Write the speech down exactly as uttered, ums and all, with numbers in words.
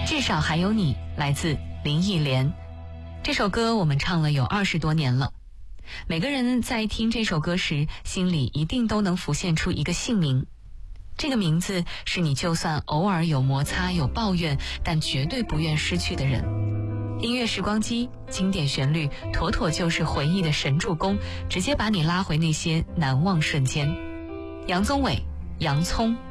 至少还有你，来自林忆莲。这首歌我们唱了有二十多年了，每个人在听这首歌时，心里一定都能浮现出一个姓名。这个名字是你就算偶尔有摩擦有抱怨，但绝对不愿失去的人。音乐时光机，经典旋律妥妥就是回忆的神助攻，直接把你拉回那些难忘瞬间。杨宗纬，洋葱。